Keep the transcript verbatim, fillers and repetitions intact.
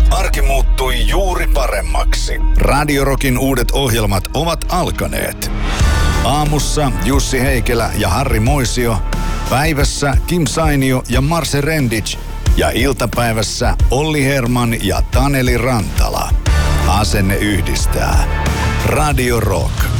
Arki muuttui juuri paremmaksi. Radio Rockin uudet ohjelmat ovat alkaneet. Aamussa Jussi Heikelä ja Harri Moisio. Päivässä Kim Sainio ja Marse Rendic. Ja iltapäivässä Olli Herman ja Taneli Rantala. Asenne yhdistää. Radio Rock.